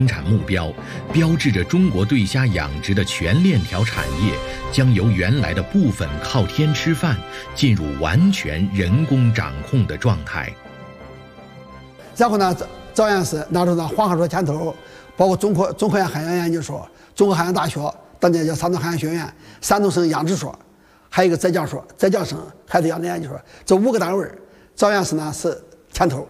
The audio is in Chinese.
生产目标，标志着中国对虾养殖的全链条产业将由原来的部分靠天吃饭，进入完全人工掌控的状态。 然后呢，照样是拿出黄河说牵头，包括中科院海洋研究所、中国海洋大学，当年叫山东海洋学院、山东省养殖所，还有一个浙江省海洋研究所，这5个单位照样是呢是牵头。